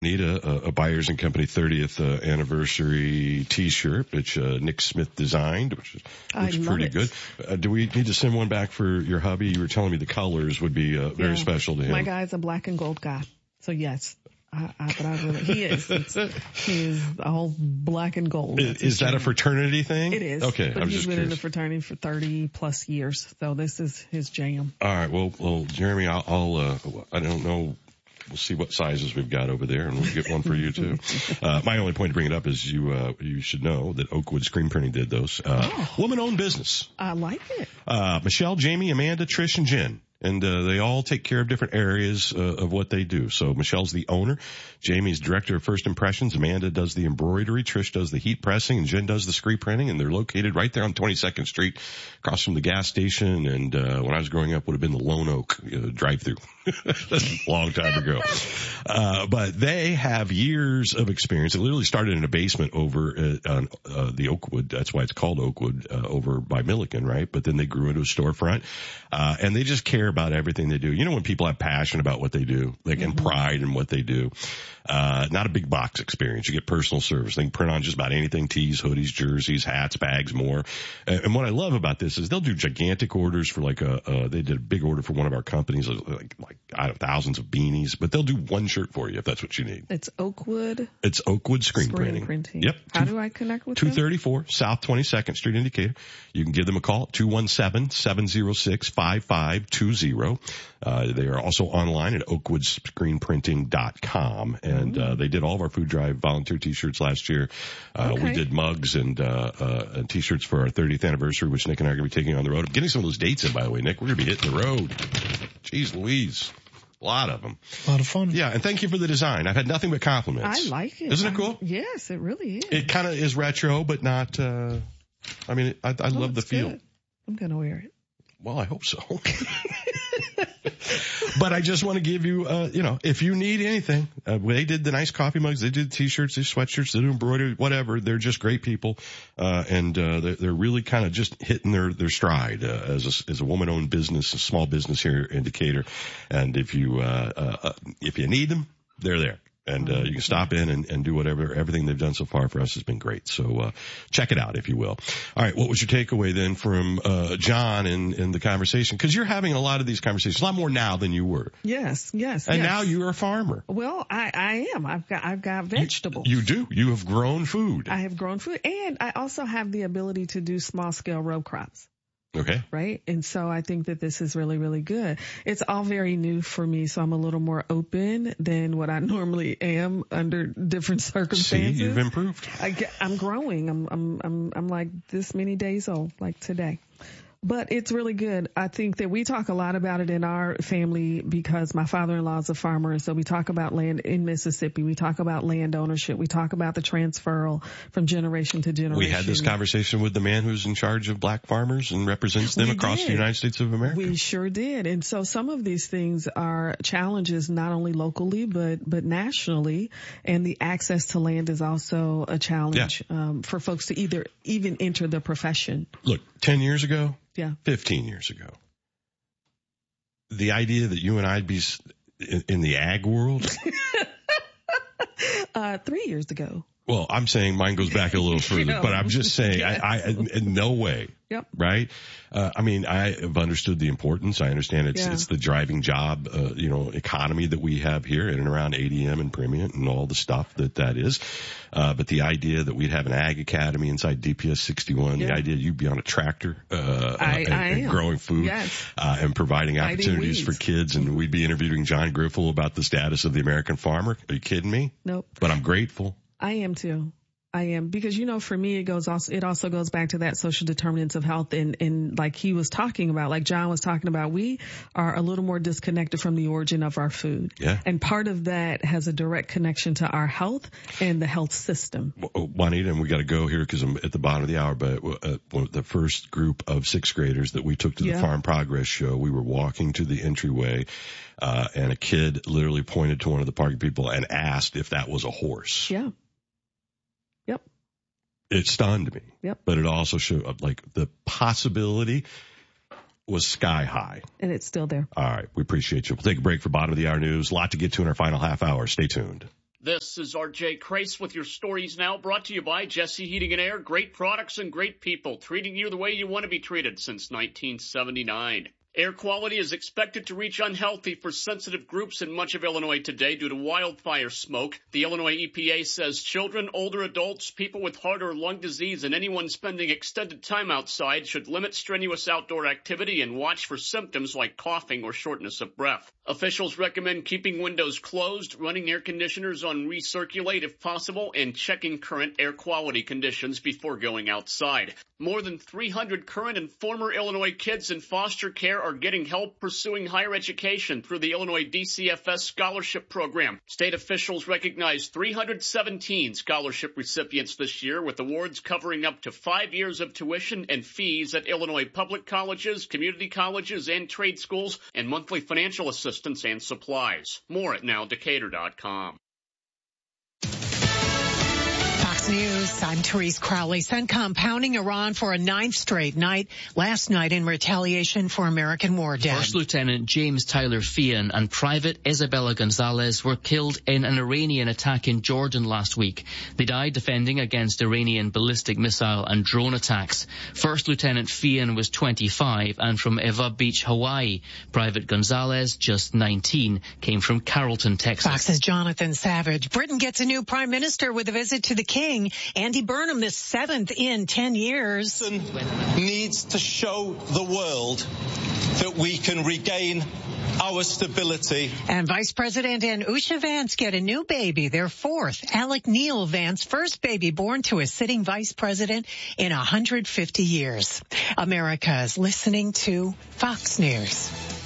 Need a Byers and Company 30th anniversary T-shirt, which Nick Smith designed, which looks pretty good. Do we need to send one back for your hubby? You were telling me the colors would be very special to him. My guy's a black and gold guy, so yes. He is. He is all black and gold. Is that a fraternity thing? It is. Okay, but he's been curious. in the fraternity for 30 plus years, so this is his jam. All right. Well, Jeremy, I'll I don't know. We'll see what sizes we've got over there, and we'll get one for you too. My only point to bring it up is you should know that Oakwood Screen Printing did those. Woman-owned business. I like it. Michelle, Jamie, Amanda, Trish, and Jen. And they all take care of different areas of what they do. So Michelle's the owner. Jamie's director of first impressions. Amanda does the embroidery. Trish does the heat pressing. And Jen does the screen printing. And they're located right there on 22nd Street, across from the gas station. And when I was growing up, would have been the Lone Oak drive-through. That's a long time ago. But they have years of experience. It literally started in a basement over on the Oakwood. That's why it's called Oakwood, over by Milliken, right? But then they grew into a storefront. And they just care about everything they do. You know, when people have passion about what they do, like, and pride in what they do. Not a big box experience. You get personal service. They can print on just about anything: tees, hoodies, jerseys, hats, bags, more. And what I love about this is they'll do gigantic orders for they did a big order for one of our companies, like thousands of beanies, but they'll do one shirt for you if that's what you need. It's Oakwood. It's Oakwood Screen Printing. Yep. How do I connect with them? 234 South 22nd Street in Decatur. You can give them a call at 217-706-5520. They are also online at oakwoodscreenprinting.com. And they did all of our food drive volunteer T-shirts last year. We did mugs and T-shirts for our 30th anniversary, which Nick and I are going to be taking on the road. I'm getting some of those dates in, by the way, Nick. We're going to be hitting the road. Jeez Louise. A lot of them. A lot of fun. Yeah, and thank you for the design. I've had nothing but compliments. I like it. Isn't it cool? Yes, it really is. It kind of is retro, but not, I love the feel. Good. I'm going to wear it. Well, I hope so. But I just want to give you, if you need anything, they did the nice coffee mugs, they did T-shirts, they sweatshirts, they do embroidery, whatever. They're just great people, and they're really kind of just hitting their stride as a woman-owned business, a small business here in Decatur. And if you need them, they're there. And you can stop in and do whatever. Everything they've done so far for us has been great. So check it out, if you will. All right, what was your takeaway then from John in the conversation? Because you're having a lot of these conversations, a lot more now than you were. Yes. And now you're a farmer. Well, I am. I've got vegetables. You do. You have grown food. I have grown food, and I also have the ability to do small scale row crops. Okay. Right. And so I think that this is really, really good. It's all very new for me, so I'm a little more open than what I normally am under different circumstances. See, you've improved. I'm growing. I'm like this many days old, like today. But it's really good. I think that we talk a lot about it in our family because my father-in-law is a farmer. So we talk about land in Mississippi. We talk about land ownership. We talk about the transferal from generation to generation. We had this conversation with the man who's in charge of black farmers and represents them across the United States of America. We sure did. And so some of these things are challenges not only locally, but nationally. And the access to land is also a challenge for folks to even enter the profession. Look, 10 years ago. Yeah. 15 years ago. The idea that you and I'd be in the ag world. 3 years ago. Well, I'm saying mine goes back a little further, but I'm just saying I in no way. Yep. Right. I have understood the importance. I understand it's the driving job, economy that we have here in and around ADM and Primient and all the stuff that is. But the idea that we'd have an ag academy inside DPS 61, the idea you'd be on a tractor, and growing food, and providing opportunities for kids. And we'd be interviewing John Griffel about the status of the American farmer. Are you kidding me? Nope. But I'm grateful. I am too. I am, because, for me, it also goes back to that social determinants of health. And like he was talking about, like John was talking about, we are a little more disconnected from the origin of our food. Yeah. And part of that has a direct connection to our health and the health system. Juanita, and we got to go here because I'm at the bottom of the hour, but the first group of sixth graders that we took to the Farm Progress show, we were walking to the entryway, and a kid literally pointed to one of the parking people and asked if that was a horse. Yeah. Yep. It stunned me. Yep. But it also showed up the possibility was sky high. And it's still there. All right. We appreciate you. We'll take a break for bottom of the hour news. A lot to get to in our final half hour. Stay tuned. This is RJ Crace with your stories now, brought to you by Jesse Heating and Air. Great products and great people, treating you the way you want to be treated since 1979. Air quality is expected to reach unhealthy for sensitive groups in much of Illinois today due to wildfire smoke. The Illinois EPA says children, older adults, people with heart or lung disease, and anyone spending extended time outside should limit strenuous outdoor activity and watch for symptoms like coughing or shortness of breath. Officials recommend keeping windows closed, running air conditioners on recirculate if possible, and checking current air quality conditions before going outside. More than 300 current and former Illinois kids in foster care are getting help pursuing higher education through the Illinois DCFS Scholarship Program. State officials recognized 317 scholarship recipients this year, with awards covering up to 5 years of tuition and fees at Illinois public colleges, community colleges, and trade schools, and monthly financial assistance and supplies. More at nowdecatur.com. Fox News, I'm Therese Crowley. CENTCOM pounding Iran for a 9th straight night, last night in retaliation for American war dead. First Lieutenant James Tyler Feehan and Private Isabella Gonzalez were killed in an Iranian attack in Jordan last week. They died defending against Iranian ballistic missile and drone attacks. First Lieutenant Feehan was 25 and from Eva Beach, Hawaii. Private Gonzalez, just 19, came from Carrollton, Texas. Fox's Jonathan Savage. Britain gets a new prime minister with a visit to the King. Andy Burnham, the 7th in 10 years. Needs to show the world that we can regain our stability. And Vice President and Usha Vance get a new baby, their 4th. Alec Neil Vance, first baby born to a sitting vice president in 150 years. America is listening to Fox News.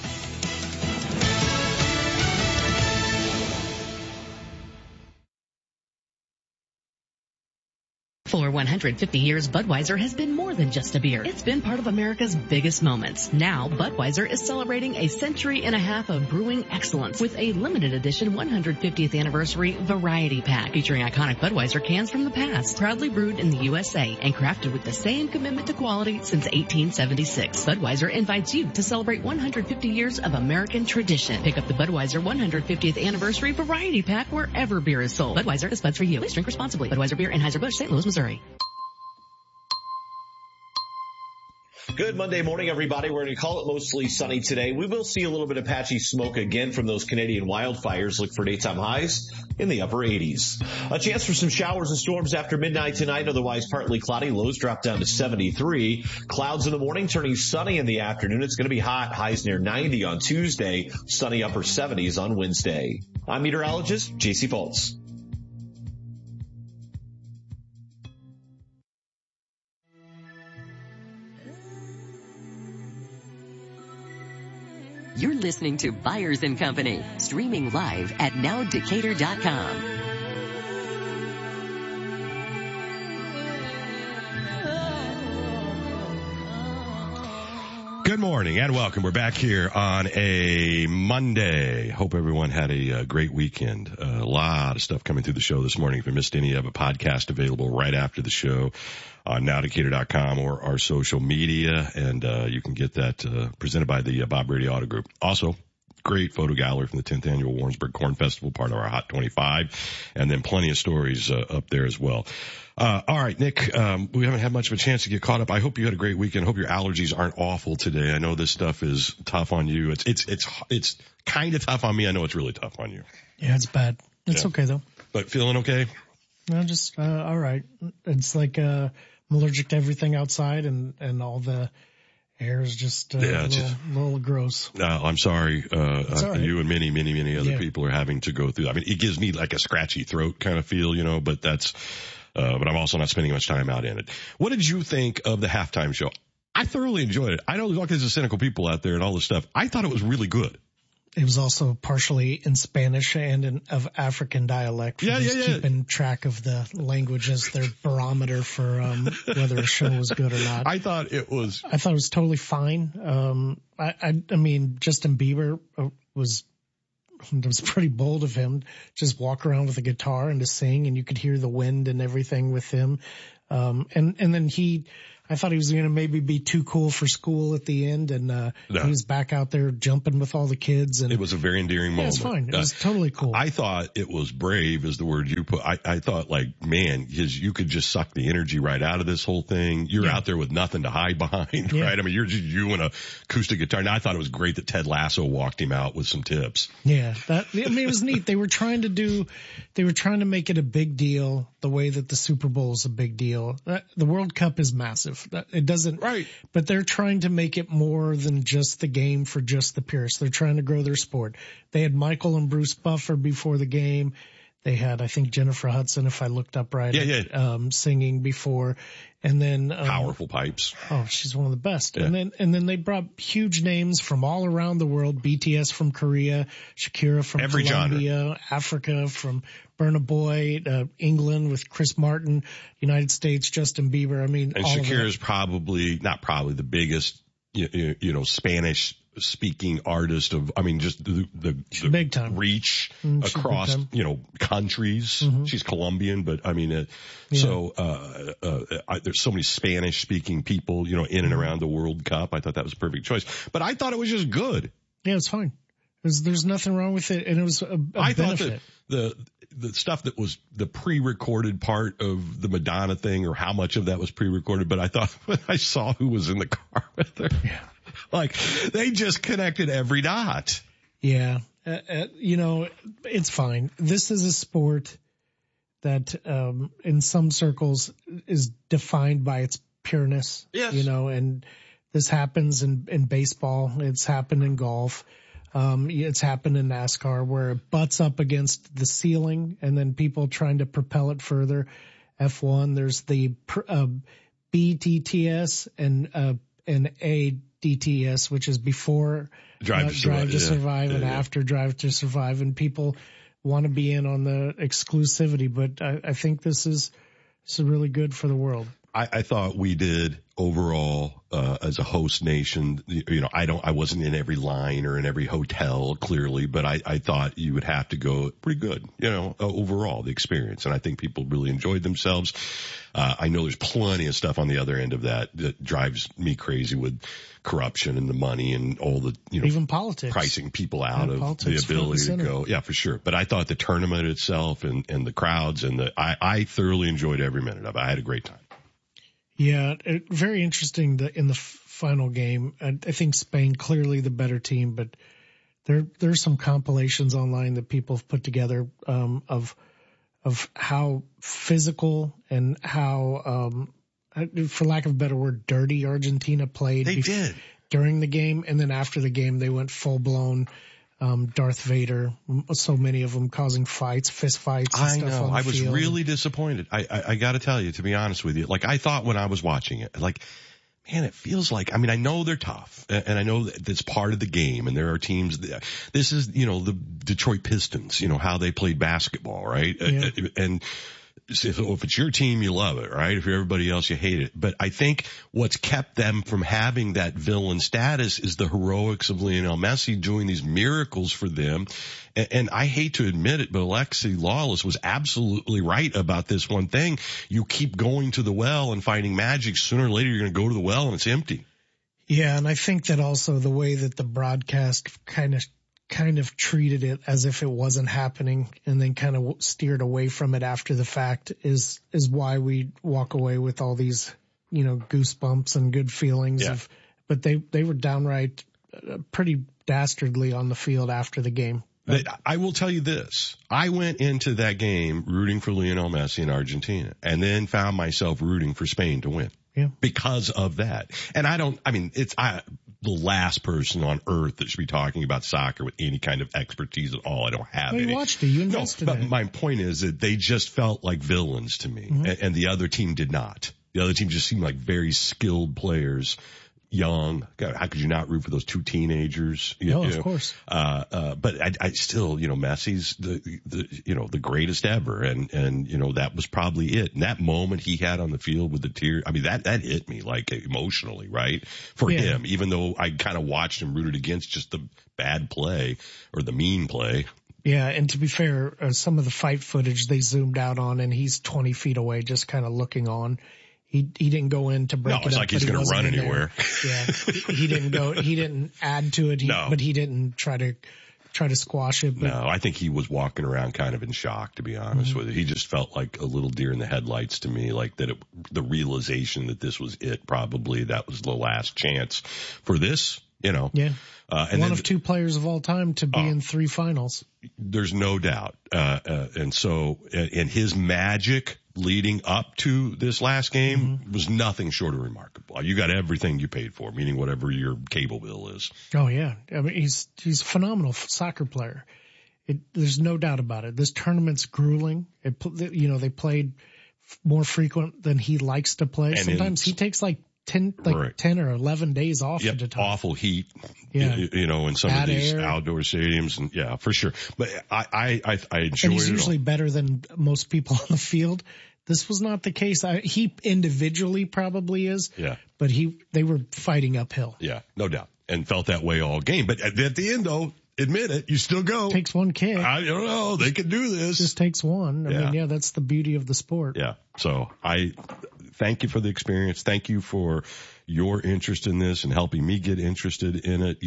For 150 years, Budweiser has been more than just a beer. It's been part of America's biggest moments. Now, Budweiser is celebrating a century and a half of brewing excellence with a limited edition 150th anniversary variety pack featuring iconic Budweiser cans from the past, proudly brewed in the USA and crafted with the same commitment to quality since 1876. Budweiser invites you to celebrate 150 years of American tradition. Pick up the Budweiser 150th anniversary variety pack wherever beer is sold. Budweiser is Bud for you. Please drink responsibly. Budweiser Beer, Anheuser-Busch, St. Louis, Missouri. Good Monday morning, everybody. We're going to call it mostly sunny today. We will see a little bit of patchy smoke again from those Canadian wildfires. Look for daytime highs in the upper 80s. A chance for some showers and storms after midnight tonight. Otherwise, partly cloudy. Lows drop down to 73. Clouds in the morning, turning sunny in the afternoon. It's going to be hot. Highs near 90 on Tuesday. Sunny upper 70s on Wednesday. I'm meteorologist J.C. Fultz. You're listening to Byers & Company, streaming live at nowdecatur.com. Good morning and welcome. We're back here on a Monday. Hope everyone had a great weekend. A lot of stuff coming through the show this morning. If you missed any of a podcast available right after the show on nowdecatur.com or our social media, and you can get that presented by the Bob Brady Auto Group. Also, great photo gallery from the 10th Annual Warrensburg Corn Festival, part of our Hot 25, and then plenty of stories up there as well. All right, Nick, we haven't had much of a chance to get caught up. I hope you had a great weekend. I hope your allergies aren't awful today. I know this stuff is tough on you. It's kind of tough on me. I know it's really tough on you. Yeah, it's bad. It's okay though. But feeling okay? No, just all right. It's like I'm allergic to everything outside, and all the air is just a little gross. No, I'm sorry. Right. You and many other people are having to go through. I mean, it gives me like a scratchy throat kind of feel, but that's. But I'm also not spending much time out in it. What did you think of the halftime show? I thoroughly enjoyed it. I know there's all kinds of cynical people out there and all this stuff. I thought it was really good. It was also partially in Spanish and of African dialect. Keeping track of the languages, their barometer for whether a show was good or not. I thought it was totally fine. I mean, Justin Bieber was pretty bold of him, just walk around with a guitar and to sing, and you could hear the wind and everything with him. And then he I thought he was going to maybe be too cool for school at the end, and he was back out there jumping with all the kids. And it was a very endearing moment. It's fine. It was totally cool. I thought it was brave, is the word you put. I thought, like, man, you could just suck the energy right out of this whole thing. You're out there with nothing to hide behind, right? I mean, you're just you and a acoustic guitar. And I thought it was great that Ted Lasso walked him out with some tips. Yeah, it was neat. They were trying to make it a big deal the way that the Super Bowl is a big deal. The World Cup is massive. It doesn't, right. But they're trying to make it more than just the game for just the purists. They're trying to grow their sport. They had Michael and Bruce Buffer before the game. They had, I think, Jennifer Hudson, if I looked up right, singing before. And then, powerful pipes. Oh, she's one of the best. Yeah. And then they brought huge names from all around the world. BTS from Korea, Shakira from Colombia, genre. Africa from Burna Boy, England with Chris Martin, United States, Justin Bieber. I mean, and Shakira's not probably the biggest, Spanish speaking artist of, I mean, just the big time reach across, countries. Mm-hmm. She's Colombian, but I mean, there's so many Spanish speaking people, in and around the World Cup. I thought that was a perfect choice, but I thought it was just good. Yeah, it's fine. There's nothing wrong with it. And it was a benefit. Thought that the stuff that was the pre-recorded part of the Madonna thing, or how much of that was pre-recorded, but I thought when I saw who was in the car with her, like they just connected every dot. Yeah. It's fine. This is a sport that, in some circles is defined by its pureness, and this happens in baseball. It's happened in golf. It's happened in NASCAR where it butts up against the ceiling and then people trying to propel it further. F1, there's the BTTS and ADTS, which is before Drive to Survive and after Drive to Survive, and people want to be in on the exclusivity. But I think this is really good for the world. I thought we did overall, as a host nation, I wasn't in every line or in every hotel clearly, but I thought you would have to go pretty good, overall the experience. And I think people really enjoyed themselves. I know there's plenty of stuff on the other end of that drives me crazy with corruption and the money and all the, even politics, pricing people out of the ability to go. Yeah, for sure. But I thought the tournament itself and the crowds and I thoroughly enjoyed every minute of it. I had a great time. Yeah, very interesting in the final game. I think Spain clearly the better team, but there's some compilations online that people have put together of how physical and how, for lack of a better word, dirty Argentina played. They did during the game, and then after the game they went full blown. Darth Vader, so many of them causing fist fights and stuff on the field. I was really disappointed. I gotta tell you, to be honest with you, like I thought when I was watching it, like, man, it feels like, I mean, I know they're tough and I know that it's part of the game and there are teams this is, the Detroit Pistons, how they played basketball, right? Yeah. And if it's your team, you love it, right? If you're everybody else, you hate it. But I think what's kept them from having that villain status is the heroics of Lionel Messi doing these miracles for them. And I hate to admit it, but Alexi Lawless was absolutely right about this one thing. You keep going to the well and finding magic. Sooner or later, you're going to go to the well and it's empty. Yeah, and I think that also the way that the broadcast kind of treated it as if it wasn't happening and then kind of steered away from it after the fact is why we walk away with all these, goosebumps and good feelings but they were downright pretty dastardly on the field after the game. I will tell you this. I went into that game rooting for Lionel Messi in Argentina and then found myself rooting for Spain to win. Yeah. Because of that. And the last person on earth that should be talking about soccer with any kind of expertise at all. I don't have any. You watched it. You invested in it. But my point is that they just felt like villains to me, and the other team did not. The other team just seemed like very skilled players. Young. God, how could you not root for those two teenagers? Of course. But I still, Messi's the greatest ever. And, that was probably it. And that moment he had on the field with the tears, I mean, that hit me like emotionally, right? For him, even though I kind of watched him rooted against just the bad play or the mean play. Yeah. And to be fair, some of the fight footage they zoomed out on and he's 20 feet away, just kind of looking on. He didn't go in to break it up. No, it's like he's going to run anywhere. Yeah, he didn't add to it. But he didn't try to squash it. But. No, I think he was walking around kind of in shock, to be honest with you. He just felt like a little deer in the headlights to me, like that the realization that this was it, probably that was the last chance for this, Yeah. And one of two players of all time to be in 3 finals. There's no doubt. And so, and his magic leading up to this last game was nothing short of remarkable. You got everything you paid for, meaning whatever your cable bill is. Oh yeah. I mean, he's a phenomenal soccer player. There's no doubt about it. This tournament's grueling. They played more frequent than he likes to play. And sometimes he takes like 10 or 11 days off at a time. Awful heat. Yeah. In some of these outdoor stadiums, and yeah, for sure. But I enjoy it. And he's usually better than most people on the field. This was not the case. He individually probably is. Yeah. But they were fighting uphill. Yeah, no doubt. And felt that way all game. But at the end though, admit it, you still go. Takes one kick. I don't know. They could do this. Just takes one. I mean, that's the beauty of the sport. Yeah. So I thank you for the experience. Thank you for your interest in this and helping me get interested in it.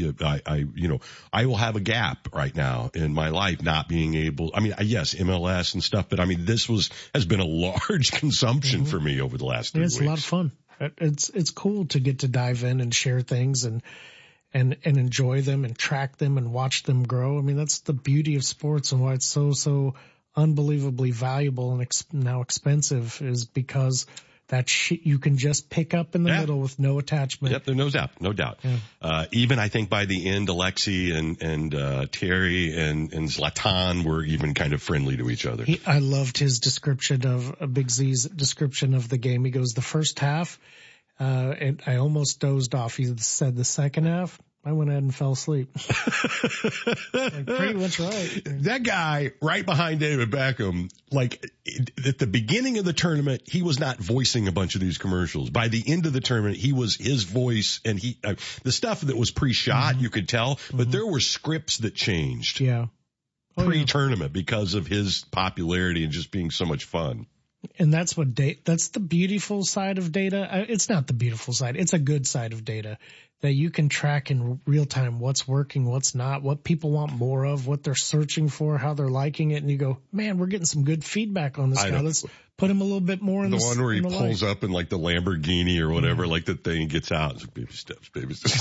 I will have a gap right now in my life not being able, yes, MLS and stuff, but this has been a large consumption for me over the last 3 weeks. It's a lot of fun. It's cool to get to dive in and share things and enjoy them and track them and watch them grow. I mean, that's the beauty of sports and why it's so unbelievably valuable and now expensive is because that shit you can just pick up in the middle with no attachment. Yep, there's no doubt. Yeah. Even I think by the end, Alexi and Terry and Zlatan were even kind of friendly to each other. I loved his description of Big Z's description of the game. He goes, the first half, and I almost dozed off. He said the second half, I went ahead and fell asleep. Pretty much right. That guy right behind David Beckham, at the beginning of the tournament, he was not voicing a bunch of these commercials. By the end of the tournament, he was his voice, and the stuff that was pre-shot, you could tell, but there were scripts that changed. Yeah. Pre-tournament because of his popularity and just being so much fun. And that's that's the beautiful side of data. It's not the beautiful side. It's a good side of data that you can track in real time what's working, what's not, what people want more of, what they're searching for, how they're liking it. And you go, man, we're getting some good feedback on this guy. Let's put him a little bit more in the one where he pulls up in the Lamborghini or whatever, the thing gets out. It's like, baby steps.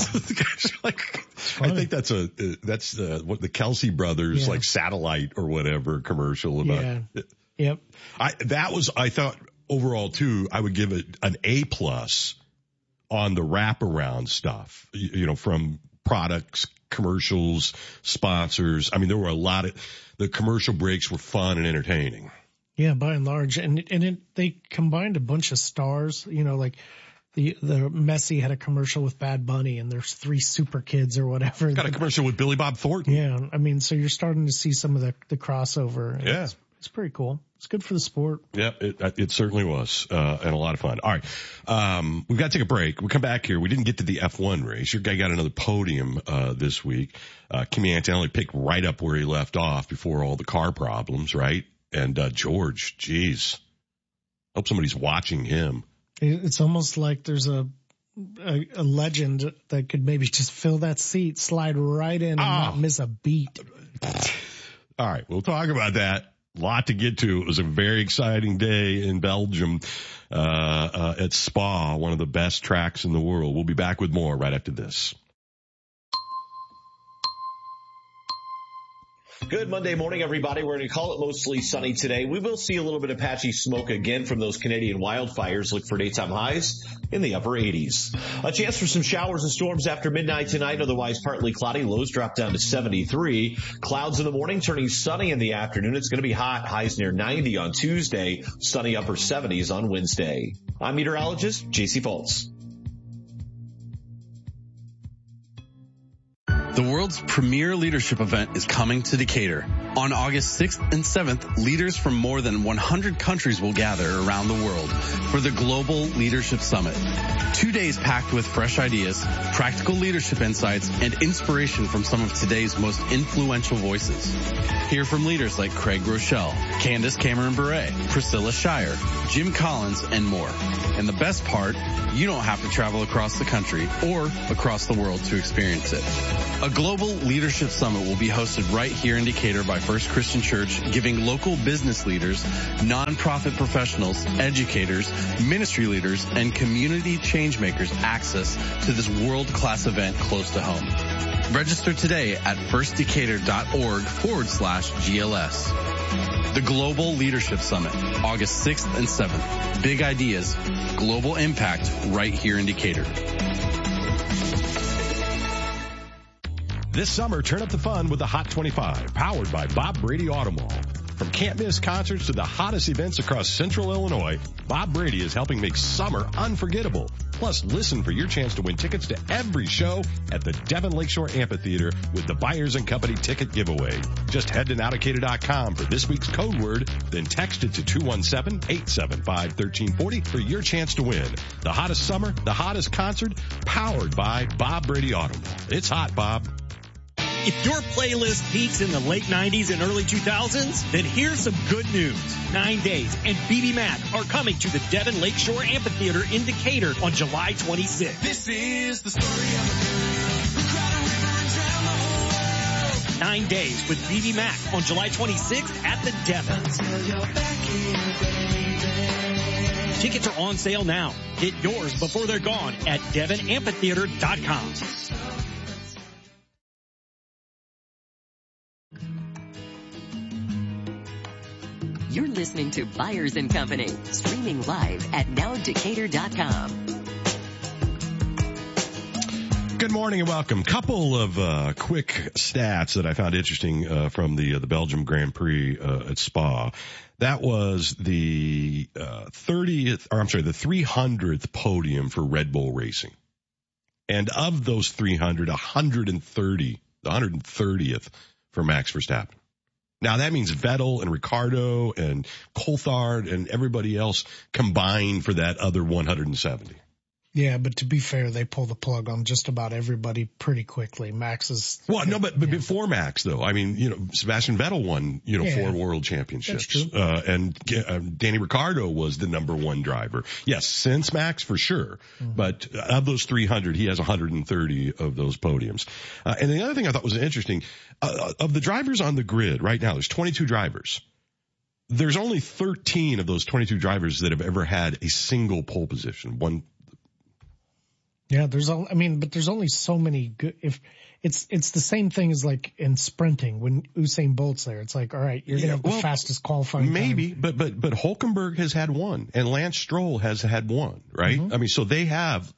I think that's what the Kelsey brothers, satellite or whatever commercial about. Yeah. Yep. I thought overall too, I would give it an A+ on the wraparound stuff, from products, commercials, sponsors. There were a lot of, the commercial breaks were fun and entertaining. Yeah, by and large. And they combined a bunch of stars, the Messi had a commercial with Bad Bunny and there's 3 super kids or whatever. Got a commercial with Billy Bob Thornton. Yeah. So you're starting to see some of the crossover. Yeah. It's pretty cool. It's good for the sport. Yeah, it certainly was, and a lot of fun. All right. We've got to take a break. We come back here. We didn't get to the F1 race. Your guy got another podium, this week. Kimi Antonelli picked right up where he left off before all the car problems, right? And, George, geez. Hope somebody's watching him. It's almost like there's a legend that could maybe just fill that seat, slide right in and not miss a beat. All right. We'll talk about that. Lot to get to. It was a very exciting day in Belgium, at Spa, one of the best tracks in the world. We'll be back with more right after this. Good Monday morning, everybody. We're going to call it mostly sunny today. We will see a little bit of patchy smoke again from those Canadian wildfires. Look for daytime highs in the upper 80s. A chance for some showers and storms after midnight tonight. Otherwise, partly cloudy. Lows drop down to 73. Clouds in the morning, turning sunny in the afternoon. It's going to be hot. Highs near 90 on Tuesday. Sunny upper 70s on Wednesday. I'm meteorologist JC Fultz. The world's premier leadership event is coming to Decatur. On August 6th and 7th, leaders from more than 100 countries will gather around the world for the Global Leadership Summit. 2 days packed with fresh ideas, practical leadership insights, and inspiration from some of today's most influential voices. Hear from leaders like Craig Rochelle, Candace Cameron Bure, Priscilla Shire, Jim Collins, and more. And the best part, you don't have to travel across the country or across the world to experience it. A global leadership summit will be hosted right here in Decatur by First Christian Church, giving local business leaders, nonprofit professionals, educators, ministry leaders, and community changemakers access to this world-class event close to home. Register today at firstdecatur.org/GLS. The Global Leadership Summit, August 6th and 7th. Big ideas, global impact right here in Decatur. This summer, turn up the fun with the Hot 25, powered by Bob Brady Auto Mall. From can't-miss concerts to the hottest events across Central Illinois, Bob Brady is helping make summer unforgettable. Plus, listen for your chance to win tickets to every show at the Devon Lakeshore Amphitheater with the Byers & Company ticket giveaway. Just head to nowdecatur.com for this week's code word, then text it to 217-875-1340 for your chance to win. The hottest summer, the hottest concert, powered by Bob Brady Auto Mall. It's hot, Bob. If your playlist peaks in the late 90s and early 2000s, then here's some good news. 9 Days and BB Mac are coming to the Devon Lakeshore Amphitheater in Decatur on July 26th. This is the story of a girl who cried a river and drowned the whole world. 9 Days with BB Mac on July 26th at the Devon. Until you're back here, baby. Tickets are on sale now. Get yours before they're gone at DevonAmphitheater.com. You're listening to Byers & Company, streaming live at nowdecatur.com. Good morning and welcome. Couple of quick stats that I found interesting from the Belgium Grand Prix at Spa. That was the 300th podium for Red Bull Racing. And of those 300, 130, the 130th for Max Verstappen. Now that means Vettel and Ricciardo and Coulthard and everybody else combined for that other 170. Yeah, but to be fair, they pull the plug on just about everybody pretty quickly. Max is... Well, no, but before Max, though, I mean, Sebastian Vettel won, 4 world championships. That's true. And Danny Ricciardo was the number 1 driver. Yes, since Max, for sure. Mm-hmm. But of those 300, he has 130 of those podiums. And the other thing I thought was interesting, of the drivers on the grid right now, there's 22 drivers. There's only 13 of those 22 drivers that have ever had a single pole position, one. Yeah, but there's only so many good, if it's the same thing as like in sprinting when Usain Bolt's there. It's like, all right, you're going to have the fastest qualifying maybe, time. but Hülkenberg has had one and Lance Stroll has had one, right? Mm-hmm. I mean, so they have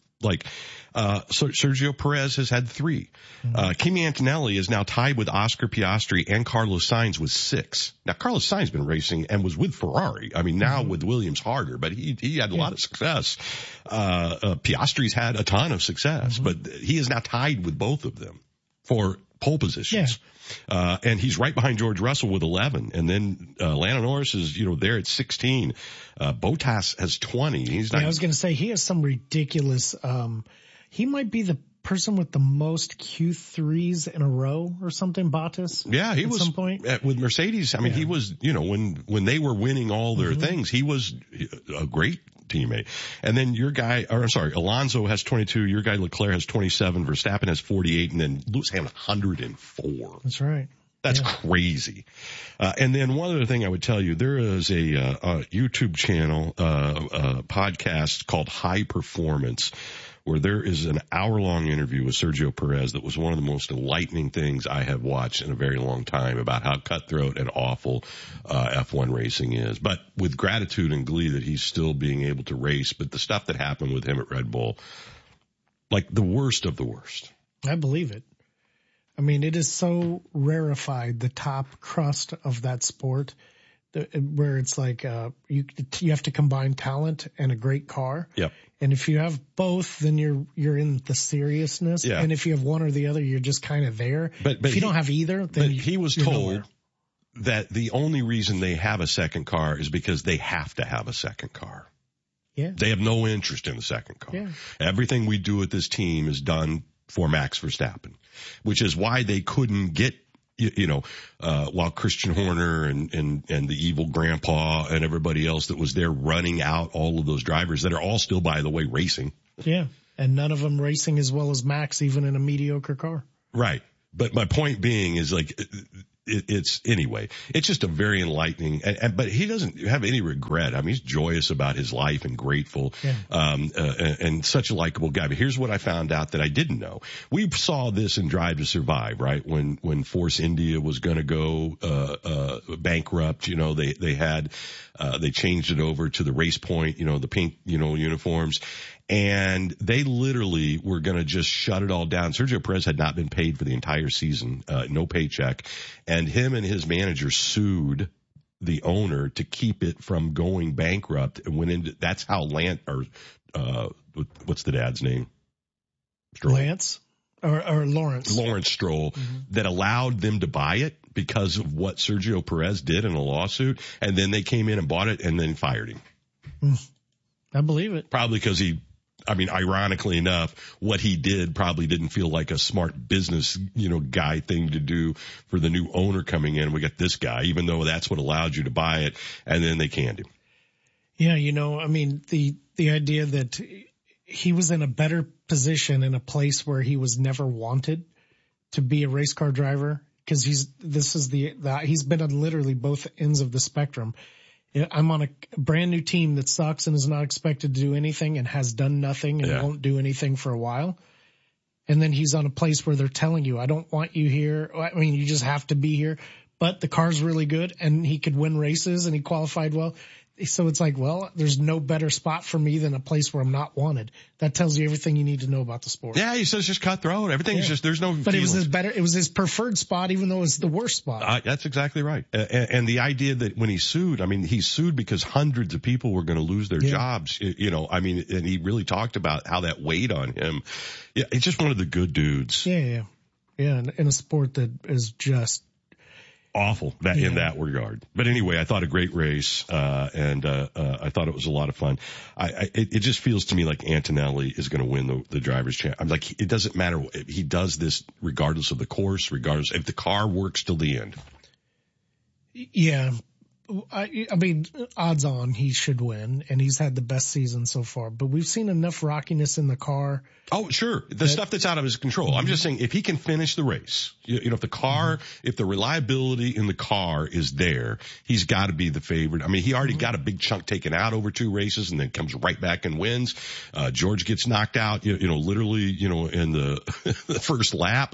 Sergio Perez has had 3. Mm-hmm. Kimi Antonelli is now tied with Oscar Piastri and Carlos Sainz with 6. Now, Carlos Sainz has been racing and was with Ferrari. I mean, now with Williams harder, but he had a lot of success. Piastri's had a ton of success, but he is now tied with both of them for pole positions. Yeah. And he's right behind George Russell with 11. And then, Lando Norris is, there at 16. Bottas has 20. I was going to say he has some ridiculous, he might be the person with the most Q3s in a row or something, Bottas. Yeah, he was at some point with Mercedes. I mean, he was, when they were winning all their things, he was a great teammate. And then Alonso has 22, your guy Leclerc has 27, Verstappen has 48, and then Lewis Hamilton 104. That's right. That's crazy. And then one other thing I would tell you, there is a YouTube channel, podcast called High Performance, where there is an hour-long interview with Sergio Perez that was one of the most enlightening things I have watched in a very long time about how cutthroat and awful F1 racing is. But with gratitude and glee that he's still being able to race. But the stuff that happened with him at Red Bull, like the worst of the worst. I believe it. I mean, it is so rarefied, the top crust of that sport, where it's like you have to combine talent and a great car. Yep. And if you have both, then you're in the seriousness. Yeah. And if you have one or the other, you're just kind of there. But if you don't have either, then he was told that the only reason they have a second car is because they have to have a second car. Yeah. They have no interest in the second car. Yeah. Everything we do at this team is done for Max Verstappen, which is why they couldn't get while Christian Horner and the evil grandpa and everybody else that was there running out all of those drivers that are all still, by the way, racing. Yeah. And none of them racing as well as Max, even in a mediocre car. Right. But my point being is like, it's just a very enlightening, but he doesn't have any regret. I mean, he's joyous about his life and grateful, and such a likable guy. But here's what I found out that I didn't know. We saw this in Drive to Survive, right? When Force India was going to go, bankrupt, they changed it over to the Race Point, the pink, uniforms. And they literally were going to just shut it all down. Sergio Perez had not been paid for the entire season, no paycheck. And him and his manager sued the owner to keep it from going bankrupt. And that's how what's the dad's name? Stroll. Lance or Lawrence. Lawrence Stroll, that allowed them to buy it because of what Sergio Perez did in a lawsuit. And then they came in and bought it and then fired him. I believe it. Probably because ironically enough, what he did probably didn't feel like a smart business, guy thing to do for the new owner coming in. We got this guy, even though that's what allowed you to buy it, and then they canned him. Yeah, the idea that he was in a better position in a place where he was never wanted to be a race car driver, because he's been on literally both ends of the spectrum. I'm on a brand new team that sucks and is not expected to do anything and has done nothing and won't do anything for a while. And then he's on a place where they're telling you, I don't want you here. You just have to be here. But the car's really good and he could win races and he qualified well. So it's like, well, there's no better spot for me than a place where I'm not wanted. That tells you everything you need to know about the sport. Yeah, he says just cutthroat. Everything's just, there's no But feelings. It was his preferred spot, even though it was the worst spot. That's exactly right. And the idea that when he sued, he sued because hundreds of people were going to lose their jobs, and he really talked about how that weighed on him. Yeah, he's just one of the good dudes. Yeah. In a sport that is just awful in that regard. But anyway, I thought a great race, and I thought it was a lot of fun. It just feels to me like Antonelli is going to win the driver's championship. I'm like, it doesn't matter. He does this regardless of the course, regardless if the car works till the end. Yeah. Odds on he should win, and he's had the best season so far. But we've seen enough rockiness in the car. Oh, sure. The stuff that's out of his control. I'm just saying, if he can finish the race, if the car, if the reliability in the car is there, he's got to be the favorite. He already got a big chunk taken out over 2 races and then comes right back and wins. George gets knocked out, literally, in the first lap.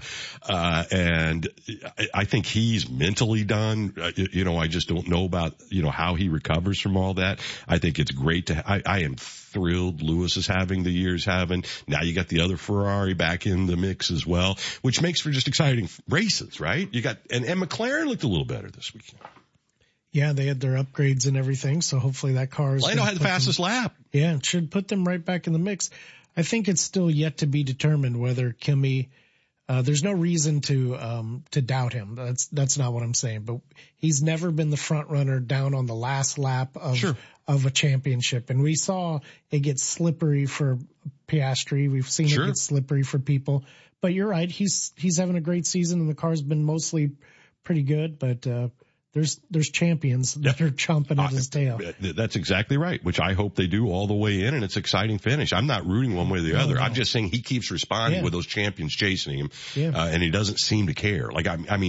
And I think he's mentally done. I just don't know about, how he recovers from all that. I think it's great I am thrilled Lewis is having the year he's having. Now you got the other Ferrari back in the mix as well, which makes for just exciting races, right? You got, and McLaren looked a little better this weekend. Yeah, they had their upgrades and everything, so hopefully that car is. Lando had the fastest lap. Yeah, it should put them right back in the mix. I think it's still yet to be determined whether Kimi, there's no reason to doubt him. That's not what I'm saying, but he's never been the front runner down on the last lap of a championship. And we saw it get slippery for Piastri. We've seen it get slippery for people, but you're right. He's having a great season and the car's been mostly pretty good, but, there's champions that are chomping at his tail. That's exactly right, which I hope they do all the way in, and it's exciting finish. I'm not rooting one way or the other. No. I'm just saying he keeps responding with those champions chasing him, and he doesn't seem to care. Like,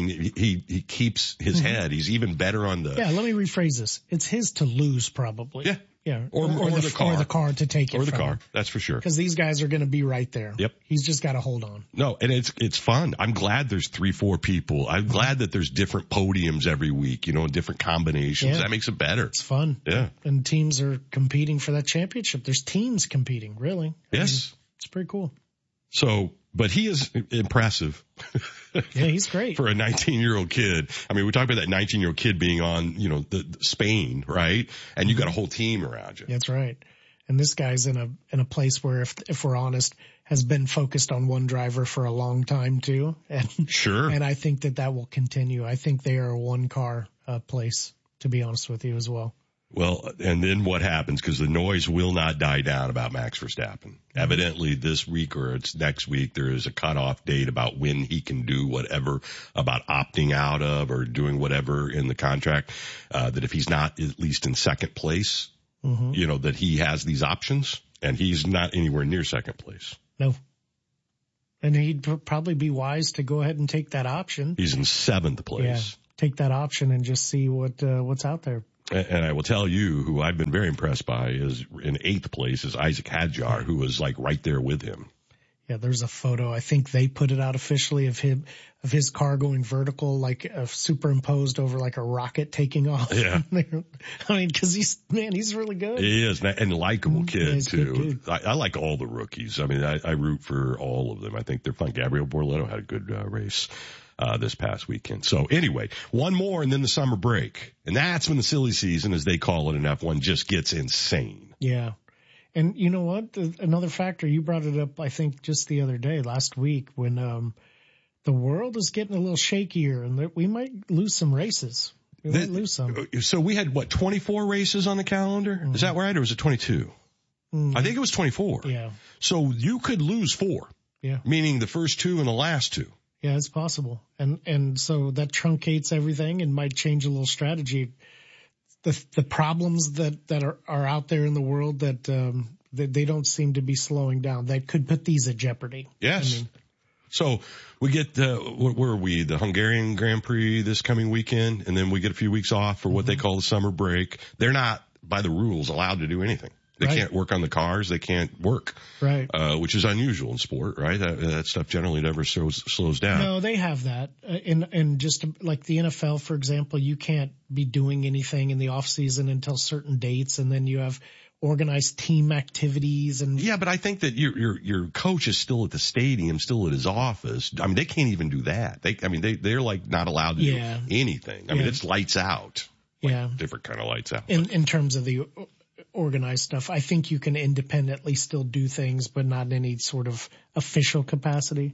he keeps his head. He's even better on the... Yeah, let me rephrase this. It's his to lose, probably. Yeah. Yeah, or the car. Or the car to take it or the from car, him. That's for sure. Because these guys are going to be right there. Yep. He's just got to hold on. No, and it's fun. I'm glad there's 3-4 people. I'm glad that there's different podiums every week, different combinations. Yeah. That makes it better. It's fun. Yeah. And teams are competing for that championship. There's teams competing, really. Yes. It's pretty cool. So, but he is impressive. Yeah, he's great. For a 19-year-old kid. We talk about that 19-year-old kid being on, the Spain, right? And you got a whole team around you. That's right. And this guy's in a place where, if we're honest, has been focused on one driver for a long time too. And sure. And I think that will continue. I think they are a one car place, to be honest with you as well. Well, and then what happens? Because the noise will not die down about Max Verstappen. Evidently this week or it's next week, there is a cutoff date about when he can do whatever about opting out of or doing whatever in the contract, that if he's not at least in second place, that he has these options, and he's not anywhere near second place. No. And he'd probably be wise to go ahead and take that option. He's in seventh place. Yeah, take that option and just see what's out there. And I will tell you who I've been very impressed by is in eighth place is Isaac Hadjar, who was like right there with him. Yeah, there's a photo. I think they put it out officially of his car going vertical, like superimposed over like a rocket taking off. Yeah. I mean, cause he's really good. He is, and a likable kid too. Good I like all the rookies. I mean, I root for all of them. I think they're fun. Gabriel Borletto had a good race this past weekend. So anyway, one more and then the summer break. And that's when the silly season, as they call it in F1, just gets insane. Yeah. And you know what? Another factor, you brought it up, I think, just the other day, last week, when the world is getting a little shakier and we might lose some races. We might lose some. So we had, 24 races on the calendar? Mm-hmm. Is that right? Or was it 22? Mm-hmm. I think it was 24. Yeah. So you could lose 4. Yeah. Meaning the first 2 and the last 2. Yeah, it's possible. And so that truncates everything and might change a little strategy. The problems that are out there in the world that they don't seem to be slowing down. That could put these at jeopardy. Yes. So we get, where are we? The Hungarian Grand Prix this coming weekend, and then we get a few weeks off for what they call the summer break. They're not, by the rules, allowed to do anything. They can't work on the cars. They can't work. Right. Which is unusual in sport, right? That stuff generally never slows down. No, they have that. And just like the NFL, for example, you can't be doing anything in the off season until certain dates. And then you have organized team activities and. Yeah, but I think that your coach is still at the stadium, still at his office. I mean, they can't even do that. They're like not allowed to do anything. I mean, it's lights out. Different kind of lights out. In terms of the organized stuff, I think you can independently still do things, but not in any sort of official capacity.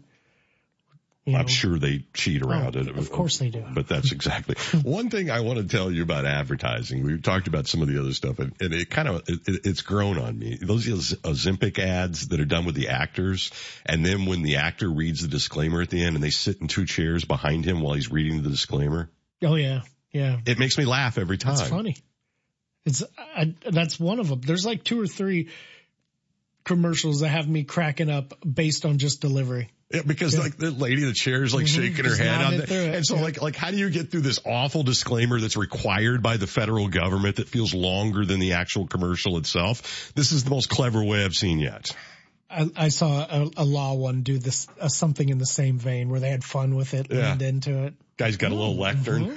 I'm sure they cheat around it. Of course they do. But that's exactly. One thing I want to tell you about advertising. We've talked about some of the other stuff, and it kind of, it's grown on me. Those Ozempic ads that are done with the actors, and then when the actor reads the disclaimer at the end and they sit in 2 chairs behind him while he's reading the disclaimer. Oh, yeah. Yeah. It makes me laugh every time. It's funny. That's one of them. There's like 2 or 3 commercials that have me cracking up based on just delivery. Yeah, because like the lady in the chair is like shaking her head on it. And so like how do you get through this awful disclaimer that's required by the federal government that feels longer than the actual commercial itself? This is the most clever way I've seen yet. I saw a law one do this, something in the same vein where they had fun with it, leaned into it. Guy's got a little lectern.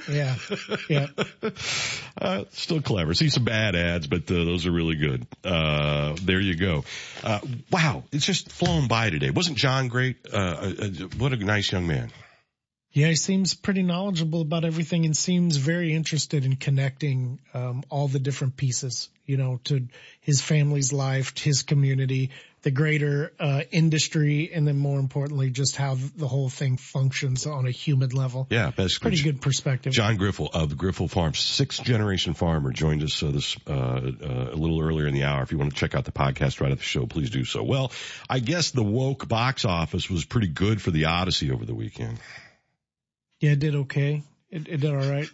Yeah. Still clever. See some bad ads, but those are really good. There you go. Wow. It's just flown by today. Wasn't John great? What a nice young man. Yeah, he seems pretty knowledgeable about everything and seems very interested in connecting all the different pieces, to his family's life, to his community, the greater industry, and then more importantly, just how the whole thing functions on a human level. Yeah, basically. Pretty good perspective. John Griffel of the Griffel Farm, 6th-generation farmer, joined us a little earlier in the hour. If you want to check out the podcast right at the show, please do so. Well, I guess the woke box office was pretty good for the Odyssey over the weekend. Yeah, it did okay. It did all right.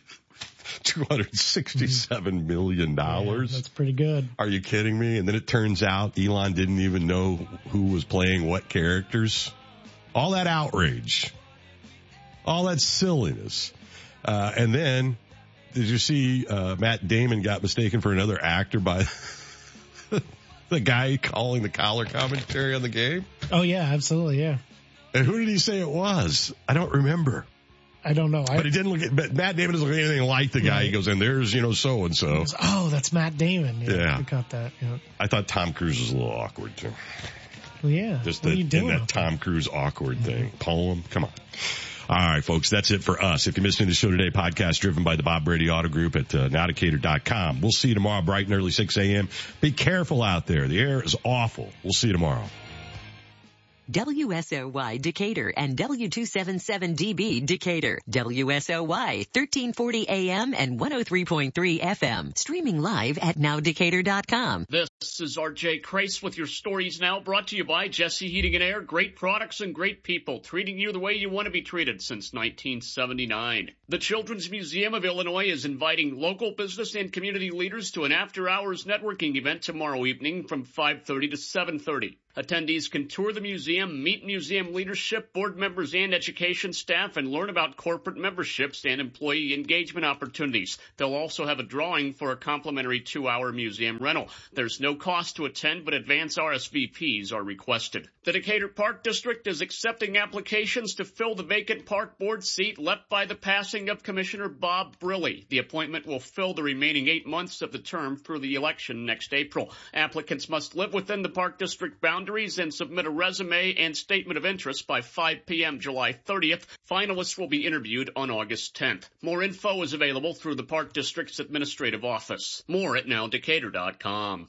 $267 million. Yeah, that's pretty good. Are you kidding me? And then it turns out Elon didn't even know who was playing what characters. All that outrage. All that silliness. And then, did you see Matt Damon got mistaken for another actor by the guy calling the color commentary on the game? Oh, yeah, absolutely, yeah. And who did he say it was? I don't remember. I don't know. But he didn't look at, but Matt Damon doesn't look anything like the guy. Right. He goes in, there's, so-and-so. Oh, that's Matt Damon. Yeah. We got that. Yeah. I thought Tom Cruise was a little awkward too. Well, yeah. Just that Tom Cruise awkward thing. Poem. Come on. All right, folks, that's it for us. If you missed any of the show today, podcast driven by the Bob Brady Auto Group at nowdecatur.com. We'll see you tomorrow bright and early 6 a.m. Be careful out there. The air is awful. We'll see you tomorrow. WSOY Decatur and W277DB Decatur. WSOY 1340 AM and 103.3 FM. Streaming live at nowdecatur.com. This is RJ Crace with your stories now, brought to you by Jesse Heating and Air. Great products and great people, treating you the way you want to be treated since 1979. The Children's Museum of Illinois is inviting local business and community leaders to an after-hours networking event tomorrow evening from 5:30 to 7:30. Attendees can tour the museum, meet museum leadership, board members, and education staff, and learn about corporate memberships and employee engagement opportunities. They'll also have a drawing for a complimentary 2-hour museum rental. There's no cost to attend, but advance RSVPs are requested. The Decatur Park District is accepting applications to fill the vacant park board seat left by the passing of Commissioner Bob Briley. The appointment will fill the remaining 8 months of the term through the election next April. Applicants must live within the Park District boundaries and submit a resume and statement of interest by 5 p.m. July 30th. Finalists will be interviewed on August 10th. More info is available through the Park District's administrative office. More at nowdecatur.com.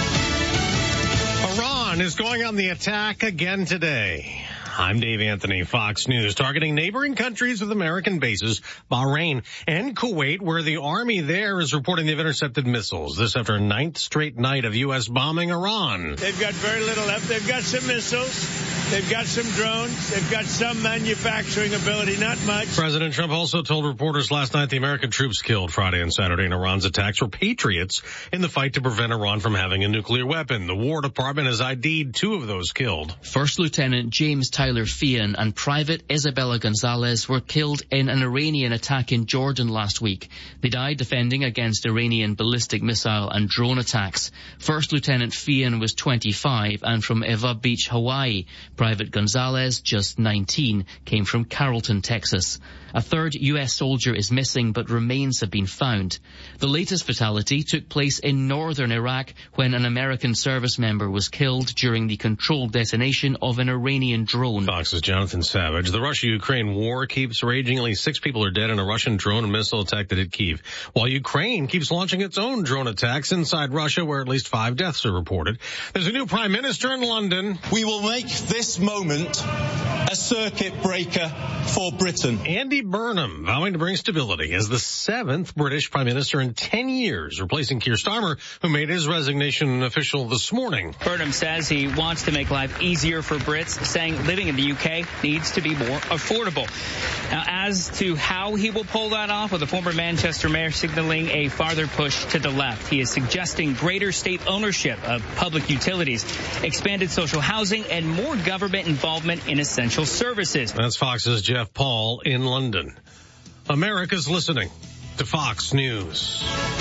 Iran is going on the attack again today. I'm Dave Anthony, Fox News, targeting neighboring countries with American bases, Bahrain and Kuwait, where the army there is reporting they've intercepted missiles. This after a 9th straight night of U.S. bombing Iran. They've got very little left. They've got some missiles. They've got some drones. They've got some manufacturing ability, not much. President Trump also told reporters last night the American troops killed Friday and Saturday in Iran's attacks were patriots in the fight to prevent Iran from having a nuclear weapon. The War Department has ID'd 2 of those killed. First Lieutenant James Tyler Fian and Private Isabella Gonzalez were killed in an Iranian attack in Jordan last week. They died defending against Iranian ballistic missile and drone attacks. First Lieutenant Fian was 25 and from Eva Beach, Hawaii. Private Gonzalez, just 19, came from Carrollton, Texas. A 3rd U.S. soldier is missing, but remains have been found. The latest fatality took place in northern Iraq when an American service member was killed during the controlled detonation of an Iranian drone. Fox's Jonathan Savage. The Russia-Ukraine war keeps raging. At least 6 people are dead in a Russian drone and missile attack that hit Kyiv, while Ukraine keeps launching its own drone attacks inside Russia, where at least 5 deaths are reported. There's a new prime minister in London. We will make this moment a circuit breaker for Britain. Andy Burnham vowing to bring stability as the 7th British prime minister in 10 years, replacing Keir Starmer, who made his resignation official this morning. Burnham says he wants to make life easier for Brits, saying living in the UK needs to be more affordable. Now, as to how he will pull that off, with the former Manchester mayor signaling a farther push to the left. He is suggesting greater state ownership of public utilities, expanded social housing, and more government involvement in essential services. That's Fox's Jeff Paul in London. America's listening to Fox News.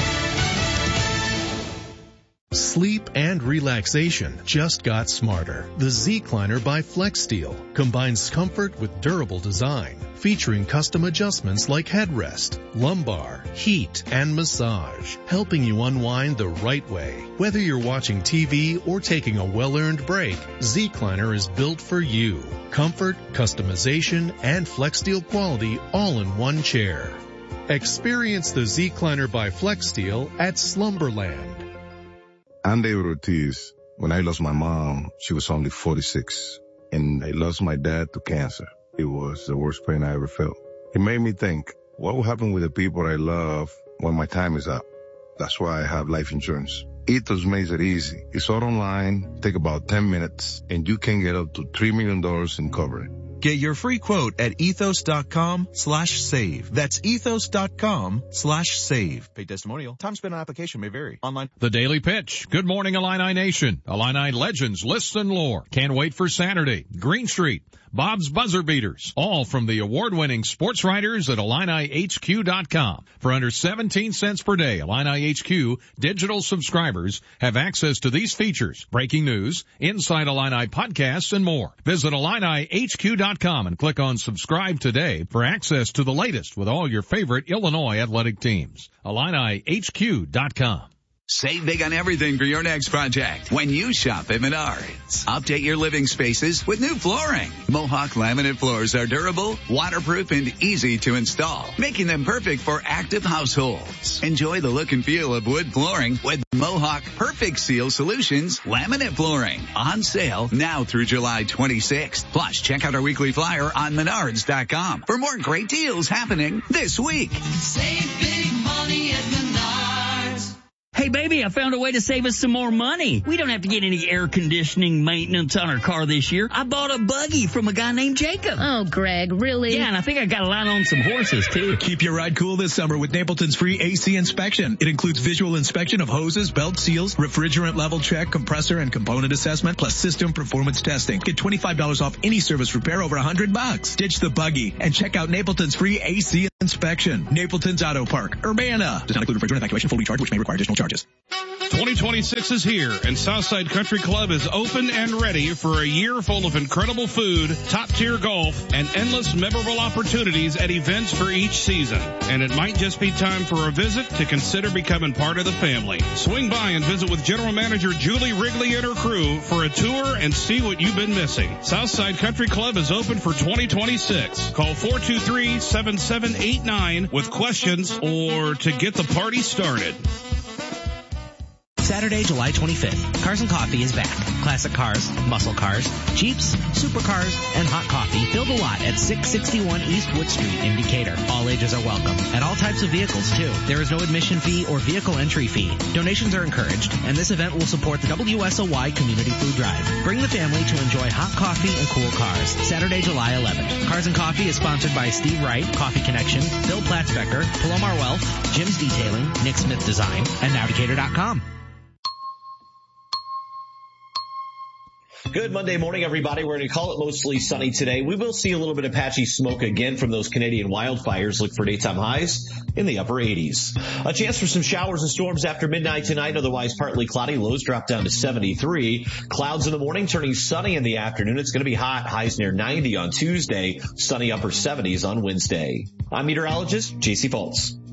Sleep and relaxation just got smarter. The Zecliner by FlexSteel combines comfort with durable design, featuring custom adjustments like headrest, lumbar, heat, and massage, helping you unwind the right way. Whether you're watching TV or taking a well-earned break, Zecliner is built for you. Comfort, customization, and FlexSteel quality all in one chair. Experience the Zecliner by FlexSteel at Slumberland. I'm David Ortiz. When I lost my mom, she was only 46, and I lost my dad to cancer. It was the worst pain I ever felt. It made me think, what will happen with the people I love when my time is up? That's why I have life insurance. Ethos makes it easy. It's all online, take about 10 minutes, and you can get up to $3 million in coverage. Get your free quote at ethos.com/save. That's ethos.com/save. Paid testimonial. Time spent on application may vary. Online. The Daily Pitch. Good morning, Illini Nation. Illini legends, lists, and lore. Can't wait for Saturday. Green Street. Bob's Buzzer Beaters. All from the award-winning sports writers at IlliniHQ.com. For under 17 cents per day, Illini HQ digital subscribers have access to these features, breaking news, Inside Illini podcasts, and more. Visit IlliniHQ.com and click on subscribe today for access to the latest with all your favorite Illinois athletic teams. IlliniHQ.com. Save big on everything for your next project when you shop at Menards. Update your living spaces with new flooring. Mohawk laminate floors are durable, waterproof, and easy to install, making them perfect for active households. Enjoy the look and feel of wood flooring with Mohawk Perfect Seal Solutions laminate flooring. On sale now through July 26th. Plus, check out our weekly flyer on Menards.com for more great deals happening this week. Save big money at Menards. Hey, baby, I found a way to save us some more money. We don't have to get any air conditioning maintenance on our car this year. I bought a buggy from a guy named Jacob. Oh, Greg, really? Yeah, and I think I got a line on some horses, too. Keep your ride cool this summer with Napleton's free AC inspection. It includes visual inspection of hoses, belt seals, refrigerant level check, compressor, and component assessment, plus system performance testing. Get $25 off any service repair over $100. Ditch the buggy and check out Napleton's free AC inspection. Napleton's Auto Park, Urbana. Does not include refrigerant evacuation, full recharge, which may require additional charges. 2026 is here, and Southside Country Club is open and ready for a year full of incredible food, top-tier golf, and endless memorable opportunities at events for each season. And it might just be time for a visit to consider becoming part of the family. Swing by and visit with General Manager Julie Wrigley and her crew for a tour and see what you've been missing. Southside Country Club is open for 2026. Call 423-7789 with questions or to get the party started. Saturday, July 25th, Cars and Coffee is back. Classic cars, muscle cars, Jeeps, supercars, and hot coffee fill the lot at 661 East Wood Street in Decatur. All ages are welcome, and all types of vehicles, too. There is no admission fee or vehicle entry fee. Donations are encouraged, and this event will support the WSOY Community Food Drive. Bring the family to enjoy hot coffee and cool cars. Saturday, July 11th. Cars and Coffee is sponsored by Steve Wright, Coffee Connection, Bill Platzbecker, Palomar Wealth, Jim's Detailing, Nick Smith Design, and NowDecatur.com. Good Monday morning, everybody. We're going to call it mostly sunny today. We will see a little bit of patchy smoke again from those Canadian wildfires. Look for daytime highs in the upper 80s. A chance for some showers and storms after midnight tonight. Otherwise partly cloudy. Lows drop down to 73. Clouds in the morning turning sunny in the afternoon. It's going to be hot. Highs near 90 on Tuesday. Sunny upper 70s on Wednesday. I'm meteorologist JC Fultz.